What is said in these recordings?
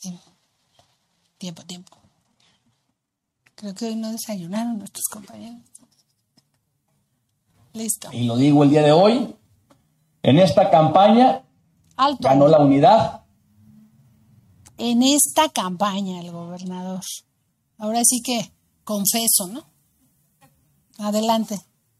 Sí. Tiempo. Creo que hoy no desayunaron nuestros compañeros. Listo. Y lo digo el día de hoy, en esta campaña ganó la unidad. En esta campaña el gobernador. Ahora sí que confeso, ¿no? Adelante.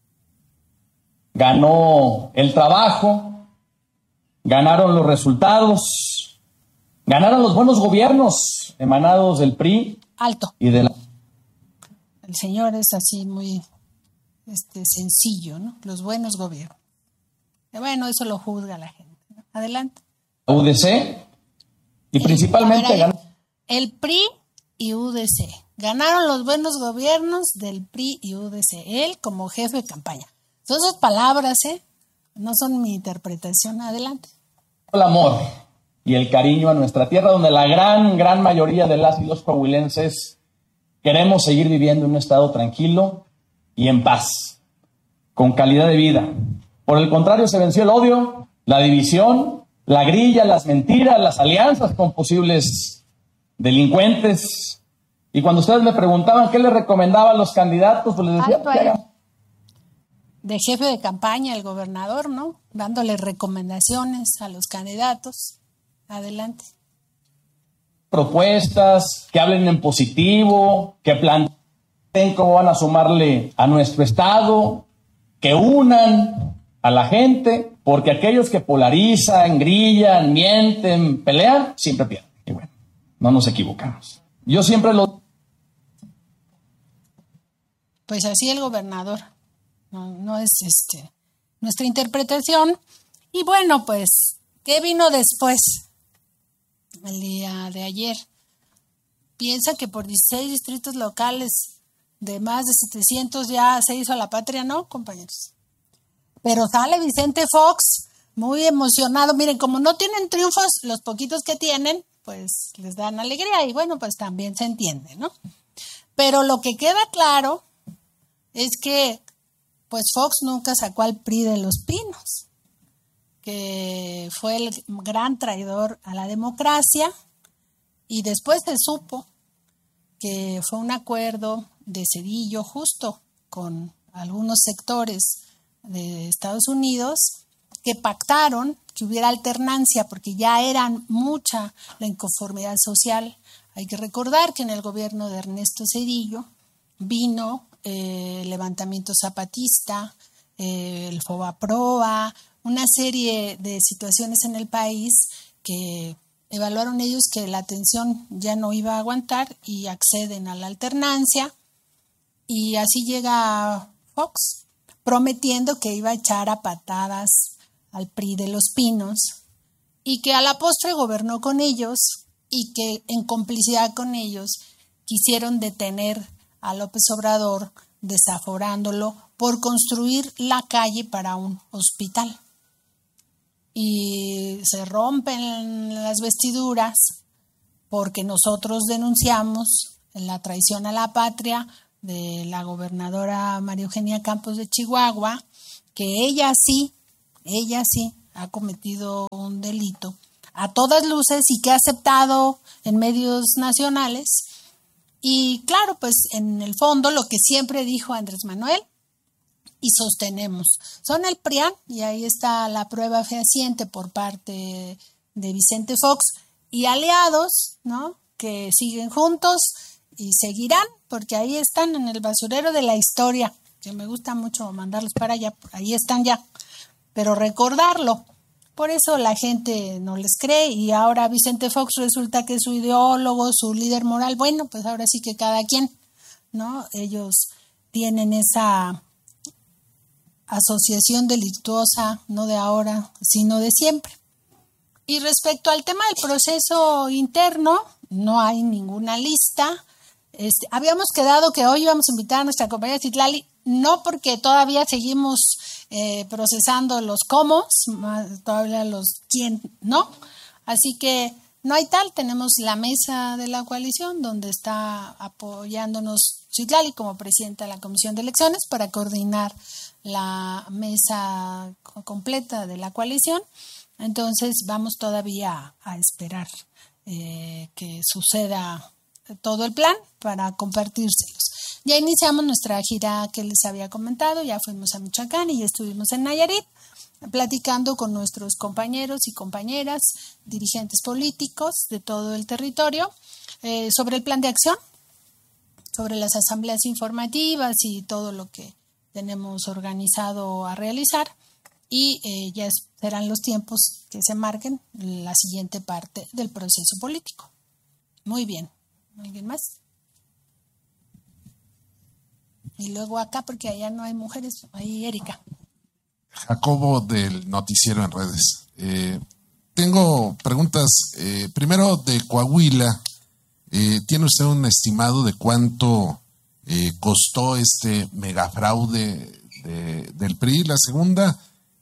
Ganó el trabajo, ganaron los resultados, ganaron los buenos gobiernos emanados del PRI. Alto. Y de la... El señor es así muy sencillo, ¿no? Los buenos gobiernos. Bueno, eso lo juzga la gente, ¿no? Adelante. UDC y principalmente ganó. El PRI y UDC. Ganaron los buenos gobiernos del PRI y UDC. Él como jefe de campaña. Son sus palabras, no son mi interpretación. Adelante. El amor y el cariño a nuestra tierra, donde la gran mayoría de las y los coahuilenses queremos seguir viviendo en un estado tranquilo y en paz, con calidad de vida. Por el contrario, se venció el odio, la división, la grilla, las mentiras, las alianzas con posibles delincuentes. Y cuando ustedes me preguntaban qué les recomendaba a los candidatos, pues les decía... De jefe de campaña, el gobernador, ¿no? Dándole recomendaciones a los candidatos. Adelante. Propuestas, que hablen en positivo, que planteen cómo van a sumarle a nuestro estado, que unan a la gente, porque aquellos que polarizan, grillan, mienten, pelean, siempre pierden. Y bueno, no nos equivocamos. Yo siempre lo... Pues así el gobernador. No es nuestra interpretación. Y bueno, pues, ¿qué vino después? El día de ayer. Piensa que por 16 distritos locales de más de 700 ya se hizo la patria, ¿no, compañeros? Pero sale Vicente Fox muy emocionado. Miren, como no tienen triunfos, los poquitos que tienen, pues les dan alegría. Y bueno, pues también se entiende, ¿no? Pero lo que queda claro es que pues Fox nunca sacó al PRI de los Pinos, que fue el gran traidor a la democracia, y después se supo que fue un acuerdo de Cedillo justo con algunos sectores de Estados Unidos que pactaron que hubiera alternancia porque ya eran mucha la inconformidad social. Hay que recordar que en el gobierno de Ernesto Zedillo vino el levantamiento zapatista, el Fobaproa, una serie de situaciones en el país que evaluaron ellos que la tensión ya no iba a aguantar y acceden a la alternancia, y así llega Fox prometiendo que iba a echar a patadas al PRI de los Pinos y que a la postre gobernó con ellos y que en complicidad con ellos quisieron detener a López Obrador, desaforándolo por construir la calle para un hospital. Y se rompen las vestiduras porque nosotros denunciamos la traición a la patria de la gobernadora María Eugenia Campos de Chihuahua, que ella sí ha cometido un delito a todas luces y que ha aceptado en medios nacionales. Y claro, pues en el fondo lo que siempre dijo Andrés Manuel y sostenemos, son el PRIAN, y ahí está la prueba fehaciente por parte de Vicente Fox y aliados, ¿no? Que siguen juntos y seguirán, porque ahí están en el basurero de la historia, que me gusta mucho mandarlos para allá, ahí están ya, pero recordarlo. Por eso la gente no les cree, y ahora Vicente Fox resulta que es su ideólogo, su líder moral. Bueno, pues ahora sí que cada quien, ¿no? Ellos tienen esa asociación delictuosa, no de ahora, sino de siempre. Y respecto al tema del proceso interno, no hay ninguna lista. Habíamos quedado que hoy íbamos a invitar a nuestra compañera Citlali, no porque todavía seguimos procesando los cómo, todavía los quién, ¿no? Así que no hay tal, tenemos la mesa de la coalición donde está apoyándonos Citlali como presidenta de la Comisión de Elecciones para coordinar la mesa completa de la coalición. Entonces vamos todavía a esperar que suceda todo el plan para compartírselos. Ya iniciamos nuestra gira que les había comentado, ya fuimos a Michoacán y ya estuvimos en Nayarit, platicando con nuestros compañeros y compañeras, dirigentes políticos de todo el territorio, sobre el plan de acción, sobre las asambleas informativas y todo lo que tenemos organizado a realizar, y ya serán los tiempos que se marquen la siguiente parte del proceso político. Muy bien. ¿Alguien más? Y luego acá, porque allá no hay mujeres, ahí Erika. Jacobo, del Noticiero en Redes. Tengo preguntas. Primero, de Coahuila. ¿Tiene usted un estimado de cuánto costó este megafraude del PRI? La segunda,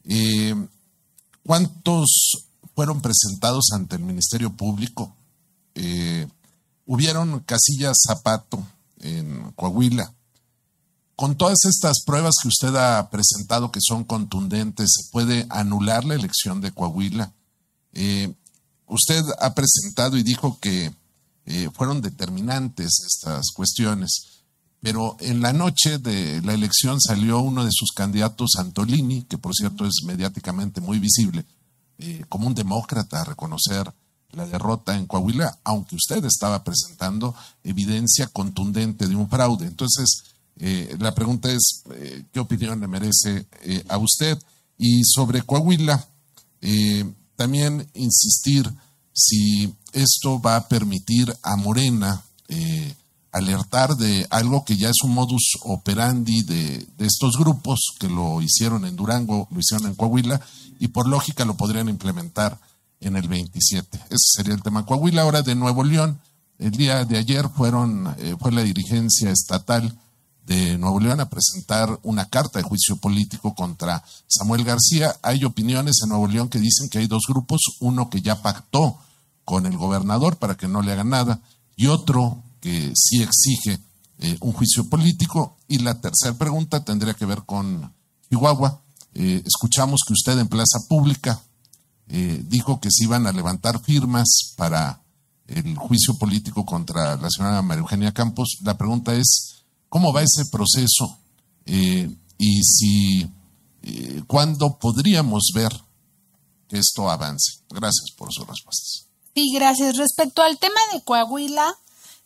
¿cuántos fueron presentados ante el Ministerio Público? Hubieron casillas zapato en Coahuila. Con todas estas pruebas que usted ha presentado, que son contundentes, ¿se puede anular la elección de Coahuila? Usted ha presentado y dijo que fueron determinantes estas cuestiones, pero en la noche de la elección salió uno de sus candidatos, Antolini, que por cierto es mediáticamente muy visible, como un demócrata, a reconocer la derrota en Coahuila, aunque usted estaba presentando evidencia contundente de un fraude. Entonces, la pregunta es, ¿qué opinión le merece a usted? Y sobre Coahuila, también insistir si esto va a permitir a Morena alertar de algo que ya es un modus operandi de estos grupos que lo hicieron en Durango, lo hicieron en Coahuila, y por lógica lo podrían implementar en el 27. Ese sería el tema. Coahuila. Ahora de Nuevo León, el día de ayer fue la dirigencia estatal de Nuevo León a presentar una carta de juicio político contra Samuel García. Hay opiniones en Nuevo León que dicen que hay dos grupos, uno que ya pactó con el gobernador para que no le hagan nada, y otro que sí exige un juicio político. Y la tercera pregunta tendría que ver con Chihuahua. Escuchamos que usted en plaza pública dijo que se iban a levantar firmas para el juicio político contra la señora María Eugenia Campos. La pregunta es, ¿cómo va ese proceso? Y si, ¿cuándo podríamos ver que esto avance? Gracias por sus respuestas. Sí, gracias. Respecto al tema de Coahuila,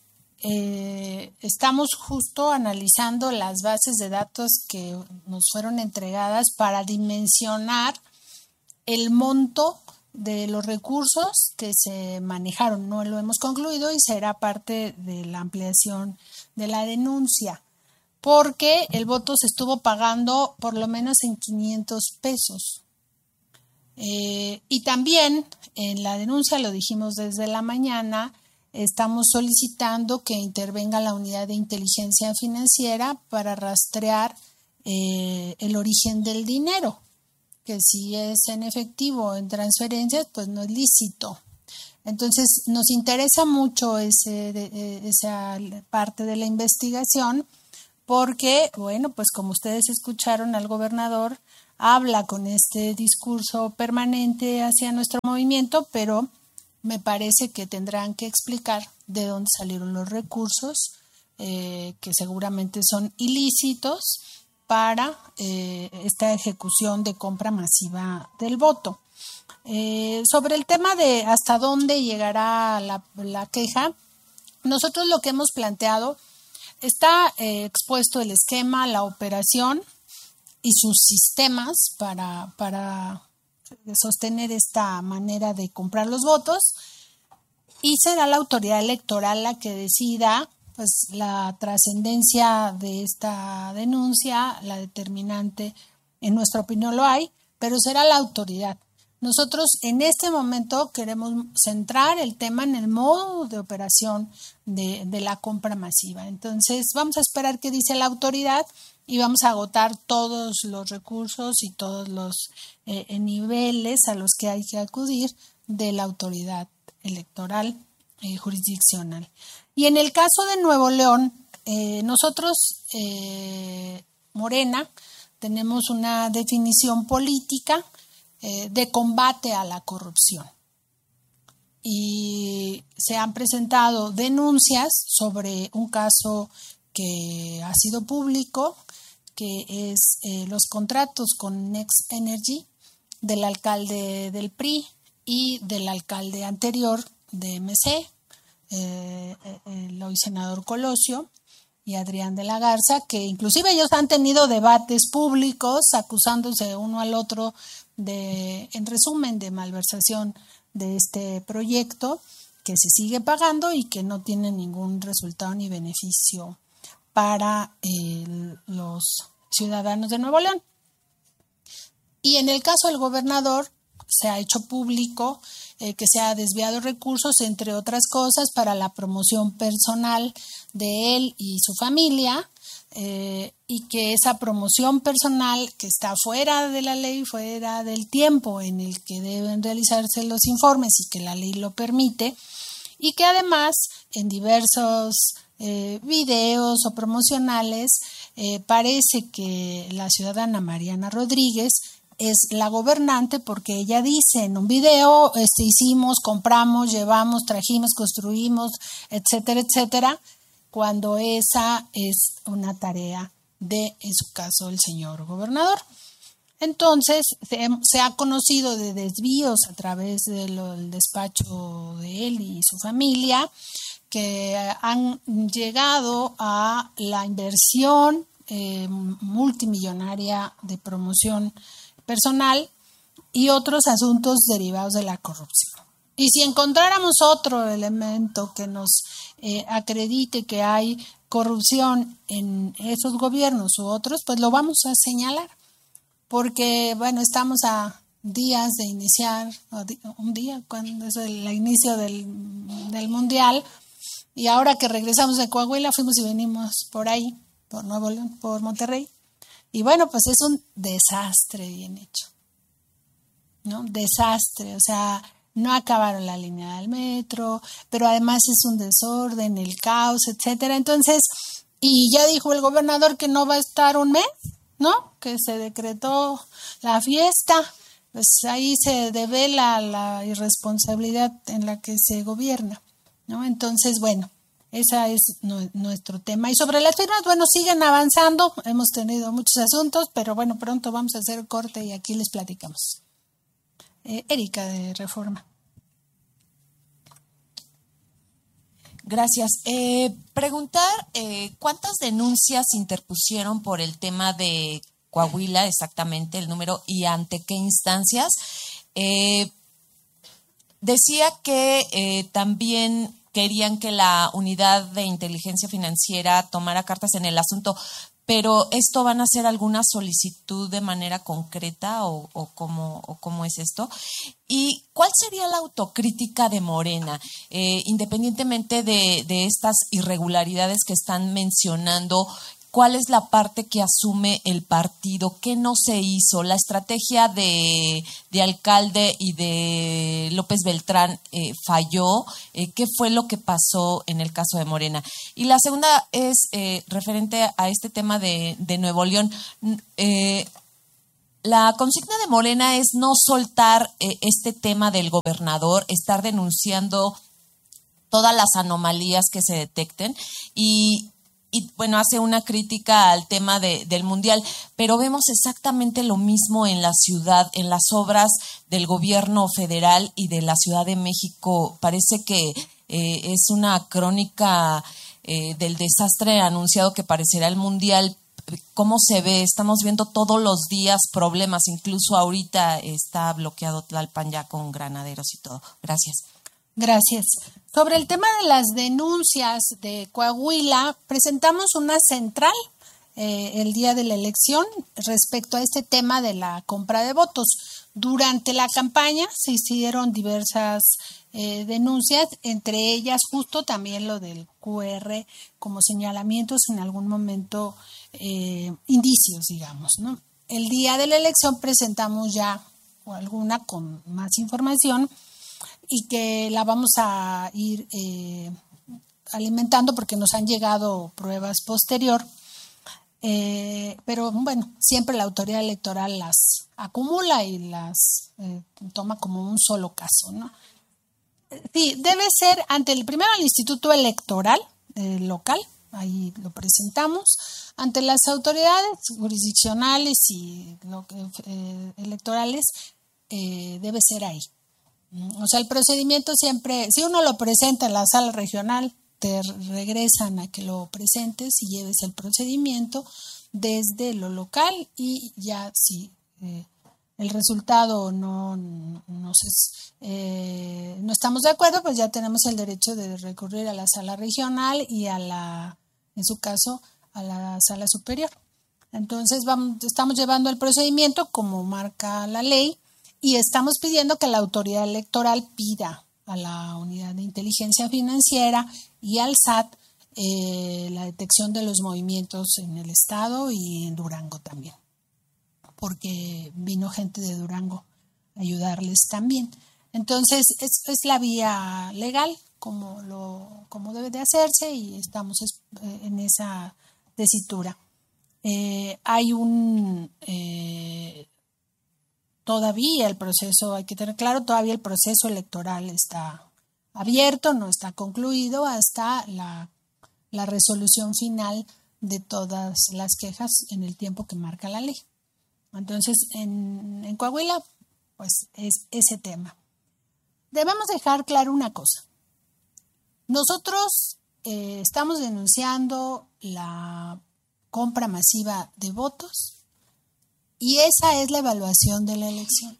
estamos justo analizando las bases de datos que nos fueron entregadas para dimensionar el monto de los recursos que se manejaron. No lo hemos concluido y será parte de la ampliación de la denuncia, porque el voto se estuvo pagando por lo menos en 500 pesos. Y también en la denuncia, lo dijimos desde la mañana, estamos solicitando que intervenga la unidad de inteligencia financiera para rastrear el origen del dinero, que si es en efectivo o en transferencias, pues no es lícito. Entonces, nos interesa mucho esa parte de la investigación porque, bueno, pues como ustedes escucharon al gobernador, habla con este discurso permanente hacia nuestro movimiento, pero me parece que tendrán que explicar de dónde salieron los recursos, que seguramente son ilícitos, para esta ejecución de compra masiva del voto. Sobre el tema de hasta dónde llegará la queja, nosotros lo que hemos planteado, está expuesto el esquema, la operación y sus sistemas para sostener esta manera de comprar los votos, y será la autoridad electoral la que decida pues la trascendencia de esta denuncia. La determinante, en nuestra opinión, lo hay, pero será la autoridad. Nosotros en este momento queremos centrar el tema en el modo de operación de la compra masiva. Entonces vamos a esperar qué dice la autoridad y vamos a agotar todos los recursos y todos los niveles a los que hay que acudir de la autoridad electoral jurisdiccional. Y en el caso de Nuevo León, nosotros, Morena, tenemos una definición política de combate a la corrupción. Y se han presentado denuncias sobre un caso que ha sido público, que es los contratos con Next Energy del alcalde del PRI y del alcalde anterior de MC, el hoy senador Colosio y Adrián de la Garza, que inclusive ellos han tenido debates públicos acusándose uno al otro en resumen, de malversación de este proyecto que se sigue pagando y que no tiene ningún resultado ni beneficio para los ciudadanos de Nuevo León. Y en el caso del gobernador, se ha hecho público que se ha desviado recursos, entre otras cosas, para la promoción personal de él y su familia, y que esa promoción personal, que está fuera de la ley, fuera del tiempo en el que deben realizarse los informes y que la ley lo permite, y que además en diversos videos o promocionales parece que la ciudadana Mariana Rodríguez es la gobernante, porque ella dice en un video, hicimos, compramos, llevamos, trajimos, construimos, etcétera, etcétera, cuando esa es una tarea de, en su caso, el señor gobernador. Entonces, se ha conocido de desvíos a través del despacho de él y su familia, que han llegado a la inversión multimillonaria de promoción personal y otros asuntos derivados de la corrupción. Y si encontráramos otro elemento que nos acredite que hay corrupción en esos gobiernos u otros, pues lo vamos a señalar, porque bueno, estamos a días de iniciar, un día cuando es el inicio del Mundial, y ahora que regresamos de Coahuila, fuimos y venimos por ahí, por Nuevo León, por Monterrey. Y bueno, pues es un desastre bien hecho, ¿no? Desastre, o sea, no acabaron la línea del metro, pero además es un desorden, el caos, etcétera. Entonces, y ya dijo el gobernador que no va a estar un mes, ¿no? Que se decretó la fiesta, pues ahí se devela la irresponsabilidad en la que se gobierna, ¿no? Entonces, bueno, ese es nuestro tema. Y sobre las firmas, bueno, siguen avanzando. Hemos tenido muchos asuntos, pero bueno, pronto vamos a hacer corte y aquí les platicamos. Erika, de Reforma. Gracias. Preguntar, ¿cuántas denuncias interpusieron por el tema de Coahuila, exactamente el número, y ante qué instancias? Decía que también querían que la unidad de inteligencia financiera tomara cartas en el asunto, pero ¿esto van a hacer alguna solicitud de manera concreta o cómo es esto? ¿Y cuál sería la autocrítica de Morena? Independientemente de estas irregularidades que están mencionando, ¿cuál es la parte que asume el partido? ¿Qué no se hizo? La estrategia de alcalde y de López Beltrán falló. ¿Qué fue lo que pasó en el caso de Morena? Y la segunda es referente a este tema de Nuevo León. La consigna de Morena es no soltar este tema del gobernador, estar denunciando todas las anomalías que se detecten y bueno, hace una crítica al tema del Mundial, pero vemos exactamente lo mismo en la ciudad, en las obras del gobierno federal y de la Ciudad de México. Parece que es una crónica del desastre anunciado que parecerá el Mundial. ¿Cómo se ve? Estamos viendo todos los días problemas, incluso ahorita está bloqueado Tlalpan ya con granaderos y todo. Gracias. Gracias. Sobre el tema de las denuncias de Coahuila, presentamos una central el día de la elección respecto a este tema de la compra de votos. Durante la campaña se hicieron diversas denuncias, entre ellas justo también lo del QR como señalamientos, en algún momento indicios, digamos, ¿no? El día de la elección presentamos ya alguna con más información y que la vamos a ir alimentando porque nos han llegado pruebas posterior. Pero bueno, siempre la autoridad electoral las acumula y las toma como un solo caso, ¿no? Sí, debe ser primero el Instituto Electoral local, ahí lo presentamos, ante las autoridades jurisdiccionales y electorales, debe ser ahí. O sea, el procedimiento siempre, si uno lo presenta en la sala regional, te regresan a que lo presentes y lleves el procedimiento desde lo local, y ya si el resultado no estamos de acuerdo, pues ya tenemos el derecho de recurrir a la sala regional y en su caso, a la sala superior. Entonces estamos llevando el procedimiento como marca la ley, y estamos pidiendo que la autoridad electoral pida a la Unidad de Inteligencia Financiera y al SAT la detección de los movimientos en el estado y en Durango también, porque vino gente de Durango a ayudarles también. Entonces, es la vía legal como debe de hacerse, y estamos en esa tesitura. Hay todavía el proceso, hay que tener claro, todavía el proceso electoral está abierto, no está concluido hasta la resolución final de todas las quejas en el tiempo que marca la ley. Entonces, en Coahuila, pues es ese tema. Debemos dejar claro una cosa. Nosotros estamos denunciando la compra masiva de votos, y esa es la evaluación de la elección.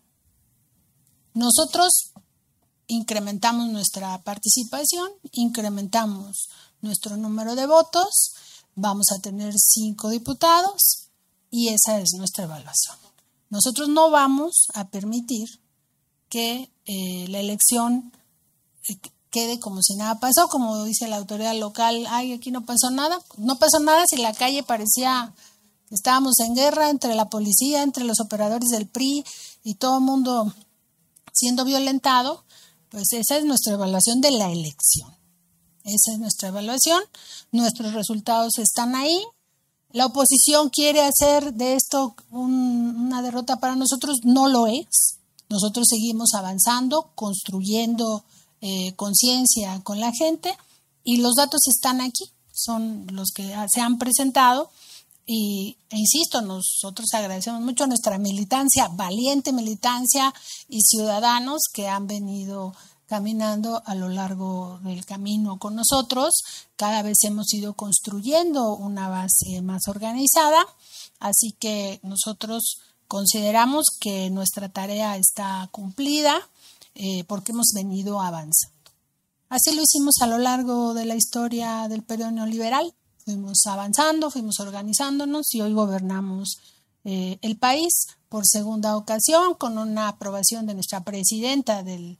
Nosotros incrementamos nuestra participación, incrementamos nuestro número de votos, vamos a tener 5 diputados, y esa es nuestra evaluación. Nosotros no vamos a permitir que la elección quede como si nada pasó, como dice la autoridad local. Ay, aquí no pasó nada. No pasó nada si la calle parecía que estábamos en guerra entre la policía, entre los operadores del PRI y todo el mundo siendo violentado. Pues esa es nuestra evaluación de la elección. Esa es nuestra evaluación. Nuestros resultados están ahí. La oposición quiere hacer de esto una derrota para nosotros. No lo es. Nosotros seguimos avanzando, construyendo conciencia con la gente, y los datos están aquí, son los que se han presentado, e insisto, nosotros agradecemos mucho a nuestra militancia, valiente militancia, y ciudadanos que han venido caminando a lo largo del camino con nosotros. Cada vez hemos ido construyendo una base más organizada, así que nosotros consideramos que nuestra tarea está cumplida, porque hemos venido avanzando. Así lo hicimos a lo largo de la historia del periodo neoliberal. Fuimos avanzando, fuimos organizándonos, y hoy gobernamos el país por segunda ocasión con una aprobación de nuestra presidenta del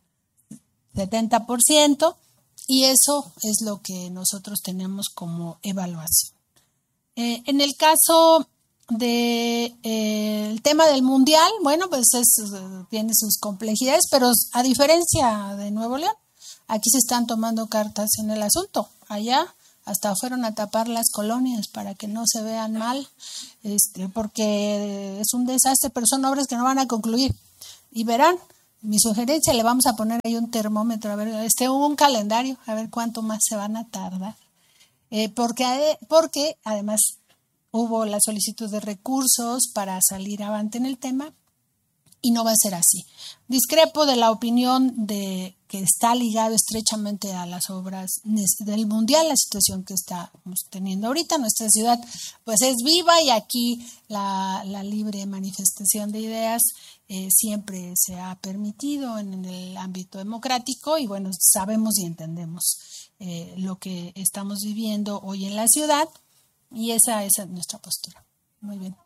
70%, y eso es lo que nosotros tenemos como evaluación. En el caso el tema del mundial, bueno, pues tiene sus complejidades, pero a diferencia de Nuevo León, aquí se están tomando cartas en el asunto. Allá hasta fueron a tapar las colonias para que no se vean mal, porque es un desastre, pero son obras que no van a concluir. Y verán, mi sugerencia, le vamos a poner ahí un termómetro, a ver, un calendario, a ver cuánto más se van a tardar. Porque además hubo la solicitud de recursos para salir avante en el tema, y no va a ser así. Discrepo de la opinión de que está ligado estrechamente a las obras del mundial. La situación que estamos teniendo ahorita, nuestra ciudad pues es viva, y aquí la libre manifestación de ideas siempre se ha permitido en el ámbito democrático, y bueno, sabemos y entendemos lo que estamos viviendo hoy en la ciudad. Y esa es nuestra postura. Muy bien.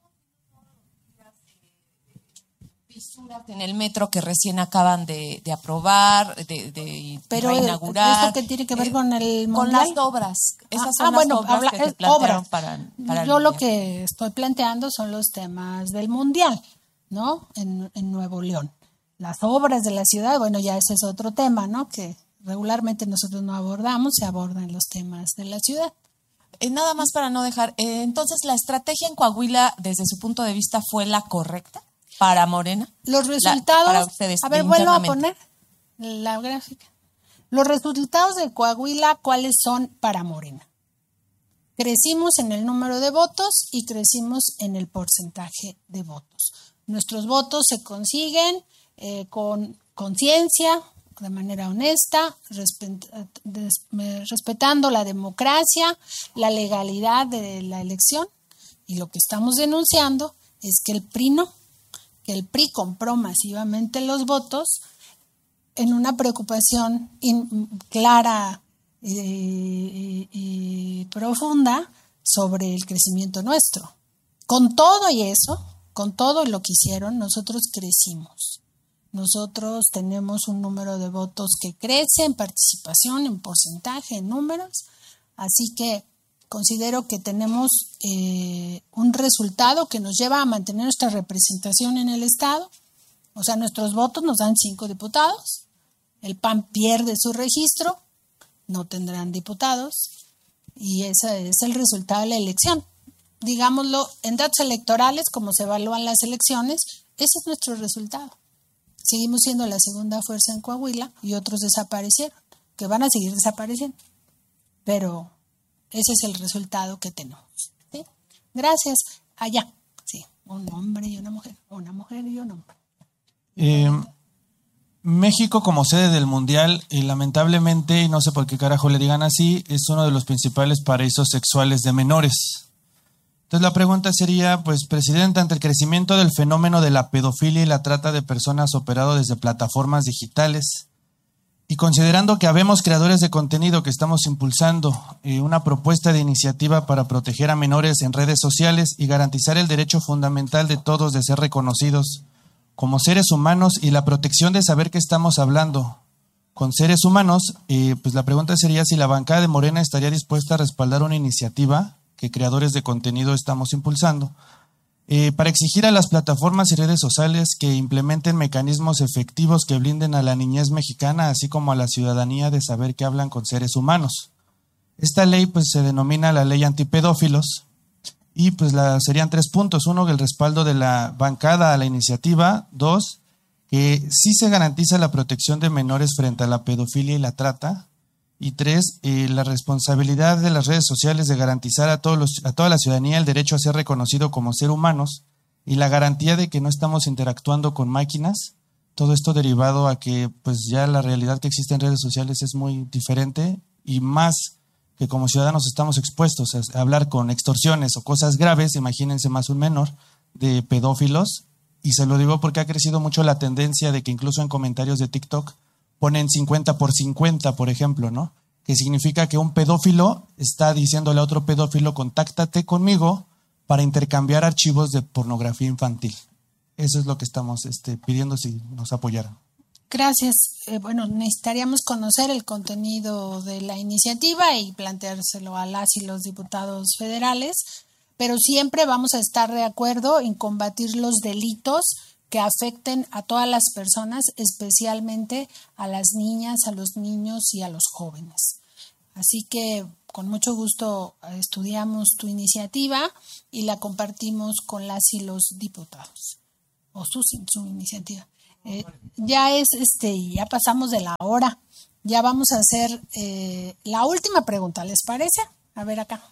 Fisuras en el metro que recién acaban de aprobar, de inaugurar. ¿Esto qué tiene que ver con el mundial? Con las obras. Esas son las obras que se plantearon para yo lo que estoy planteando son los temas del mundial, ¿no? En Nuevo León. Las obras de la ciudad, bueno, ya ese es otro tema, ¿no? Que regularmente nosotros no abordamos, se abordan los temas de la ciudad. Nada más para no dejar, entonces, ¿la estrategia en Coahuila, desde su punto de vista, fue la correcta para Morena? Los resultados, para ustedes, a ver, vuelvo a poner la gráfica. Los resultados de Coahuila, ¿cuáles son para Morena? Crecimos en el número de votos y crecimos en el porcentaje de votos. Nuestros votos se consiguen con conciencia, de manera honesta, respetando la democracia, la legalidad de la elección. Y lo que estamos denunciando es que el PRI no, que el PRI compró masivamente los votos en una preocupación clara y profunda sobre el crecimiento nuestro. Con todo y eso, con todo lo que hicieron, nosotros crecimos. Nosotros tenemos un número de votos que crece en participación, en porcentaje, en números. Así que considero que tenemos un resultado que nos lleva a mantener nuestra representación en el Estado. O sea, nuestros votos nos dan 5 diputados. El PAN pierde su registro, no tendrán diputados. Y ese es el resultado de la elección. Digámoslo, en datos electorales, como se evalúan las elecciones, ese es nuestro resultado. Seguimos siendo la segunda fuerza en Coahuila y otros desaparecieron, que van a seguir desapareciendo. Pero ese es el resultado que tenemos. ¿Sí? Gracias. Allá. Sí, un hombre y una mujer y un hombre. México, como sede del Mundial, lamentablemente, y no sé por qué carajo le digan así, es uno de los principales paraísos sexuales de menores. Entonces la pregunta sería, pues, presidente, ante el crecimiento del fenómeno de la pedofilia y la trata de personas operado desde plataformas digitales, y considerando que habemos creadores de contenido que estamos impulsando una propuesta de iniciativa para proteger a menores en redes sociales y garantizar el derecho fundamental de todos de ser reconocidos como seres humanos y la protección de saber que estamos hablando con seres humanos, pues la pregunta sería si la bancada de Morena estaría dispuesta a respaldar una iniciativa que creadores de contenido estamos impulsando, para exigir a las plataformas y redes sociales que implementen mecanismos efectivos que blinden a la niñez mexicana, así como a la ciudadanía de saber que hablan con seres humanos. Esta ley pues se denomina la ley antipedófilos y pues serían 3 puntos. 1, el respaldo de la bancada a la iniciativa. 2, que sí se garantiza la protección de menores frente a la pedofilia y la trata. Y 3, la responsabilidad de las redes sociales de garantizar a toda la ciudadanía el derecho a ser reconocido como ser humanos y la garantía de que no estamos interactuando con máquinas. Todo esto derivado a que pues ya la realidad que existe en redes sociales es muy diferente y más que como ciudadanos estamos expuestos a hablar con extorsiones o cosas graves, imagínense más un menor, de pedófilos. Y se lo digo porque ha crecido mucho la tendencia de que incluso en comentarios de TikTok ponen 50 por 50, por ejemplo, ¿no? Que significa que un pedófilo está diciéndole a otro pedófilo, contáctate conmigo para intercambiar archivos de pornografía infantil. Eso es lo que estamos pidiendo si nos apoyaran. Gracias. Bueno, necesitaríamos conocer el contenido de la iniciativa y planteárselo a las y los diputados federales, pero siempre vamos a estar de acuerdo en combatir los delitos que afecten a todas las personas, especialmente a las niñas, a los niños y a los jóvenes. Así que con mucho gusto estudiamos tu iniciativa y la compartimos con las y los diputados, o su iniciativa. Ya pasamos de la hora. Ya vamos a hacer la última pregunta, ¿les parece? A ver acá.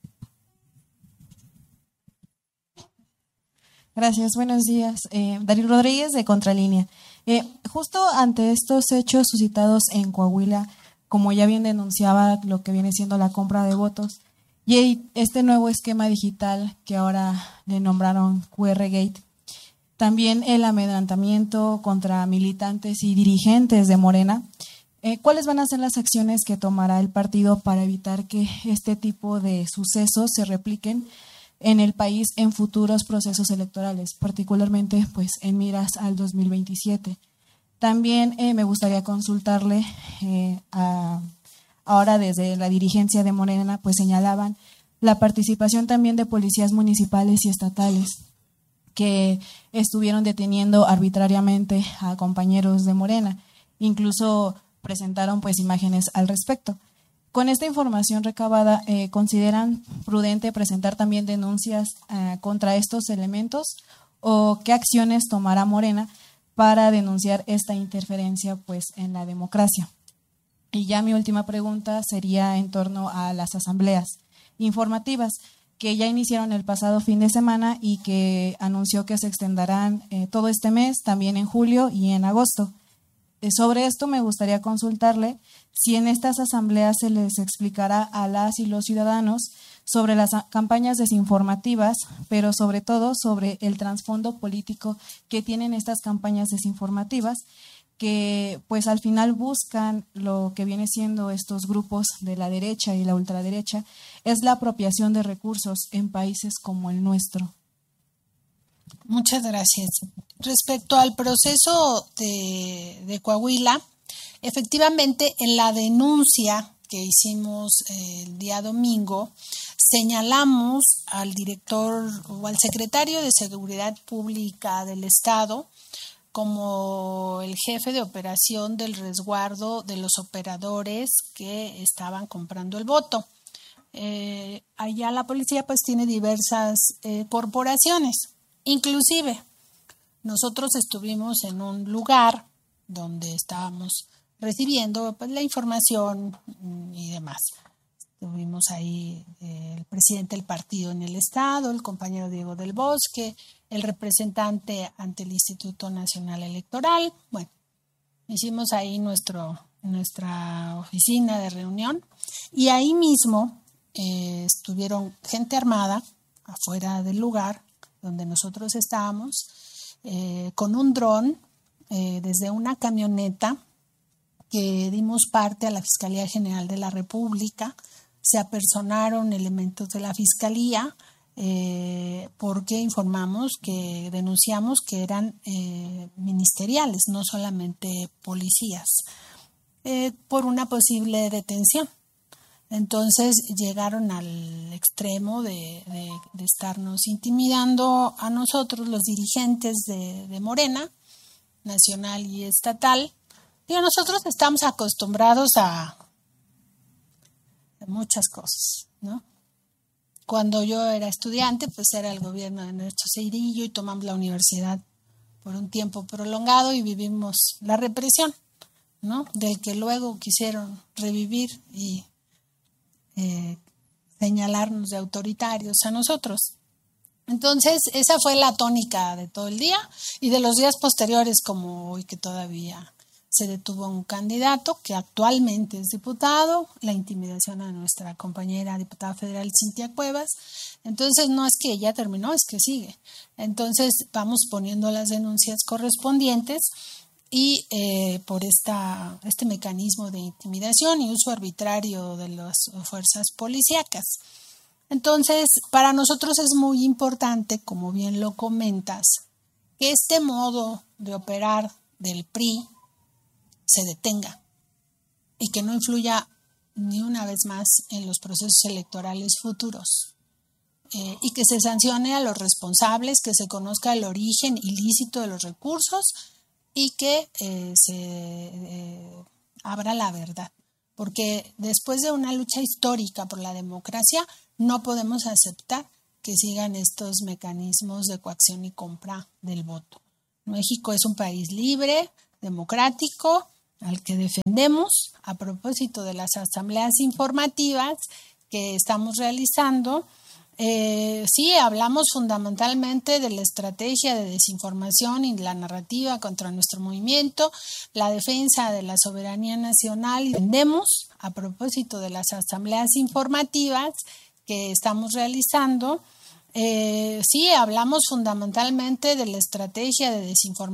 Gracias, buenos días. Darío Rodríguez de Contralínea. Justo ante estos hechos suscitados en Coahuila, como ya bien denunciaba lo que viene siendo la compra de votos, y este nuevo esquema digital que ahora le nombraron QR-Gate, también el amedrentamiento contra militantes y dirigentes de Morena, ¿cuáles van a ser las acciones que tomará el partido para evitar que este tipo de sucesos se repliquen en el país en futuros procesos electorales, particularmente pues en miras al 2027? También me gustaría consultarle, ahora desde la dirigencia de Morena, pues señalaban la participación también de policías municipales y estatales que estuvieron deteniendo arbitrariamente a compañeros de Morena. Incluso presentaron pues imágenes al respecto. Con esta información recabada, ¿consideran prudente presentar también denuncias contra estos elementos o qué acciones tomará Morena para denunciar esta interferencia pues en la democracia? Y ya mi última pregunta sería en torno a las asambleas informativas que ya iniciaron el pasado fin de semana y que anunció que se extenderán todo este mes, también en julio y en agosto. Sobre esto me gustaría consultarle si en estas asambleas se les explicará a las y los ciudadanos sobre las campañas desinformativas, pero sobre todo sobre el trasfondo político que tienen estas campañas desinformativas, que pues al final buscan lo que viene siendo estos grupos de la derecha y la ultraderecha, es la apropiación de recursos en países como el nuestro. Muchas gracias. Respecto al proceso de Coahuila, efectivamente en la denuncia que hicimos el día domingo, señalamos al director o al secretario de Seguridad Pública del Estado como el jefe de operación del resguardo de los operadores que estaban comprando el voto. Allá la policía pues tiene diversas corporaciones, inclusive nosotros estuvimos en un lugar donde estábamos recibiendo pues, la información y demás. Tuvimos ahí el presidente del partido en el estado, el compañero Diego del Bosque, el representante ante el Instituto Nacional Electoral. Bueno, hicimos ahí nuestra oficina de reunión y ahí mismo estuvieron gente armada afuera del lugar donde nosotros estábamos con un dron desde una camioneta que dimos parte a la Fiscalía General de la República. Se apersonaron elementos de la Fiscalía porque denunciamos que eran ministeriales, no solamente policías, por una posible detención. Entonces llegaron al extremo de estarnos intimidando a nosotros, los dirigentes de Morena, nacional y estatal. Digo, nosotros estamos acostumbrados a muchas cosas, ¿no? Cuando yo era estudiante, pues era el gobierno de Ernesto Zedillo y tomamos la universidad por un tiempo prolongado y vivimos la represión, ¿no? Del que luego quisieron revivir y señalarnos de autoritarios a nosotros. Entonces, esa fue la tónica de todo el día y de los días posteriores, como hoy que todavía se detuvo un candidato que actualmente es diputado, la intimidación a nuestra compañera diputada federal Cintia Cuevas. Entonces, no es que ya terminó, es que sigue. Entonces, vamos poniendo las denuncias correspondientes y por este mecanismo de intimidación y uso arbitrario de las fuerzas policíacas. Entonces, para nosotros es muy importante, como bien lo comentas, que este modo de operar del PRI se detenga y que no influya ni una vez más en los procesos electorales futuros y que se sancione a los responsables, que se conozca el origen ilícito de los recursos y que se abra la verdad. Porque después de una lucha histórica por la democracia, no podemos aceptar que sigan estos mecanismos de coacción y compra del voto. México es un país libre, democrático, al que defendemos. A propósito de las asambleas informativas que estamos realizando, sí, hablamos fundamentalmente de la estrategia de desinformación y la narrativa contra nuestro movimiento, la defensa de la soberanía nacional y defendemos, a propósito de las asambleas informativas que estamos realizando, sí, hablamos fundamentalmente de la estrategia de desinformación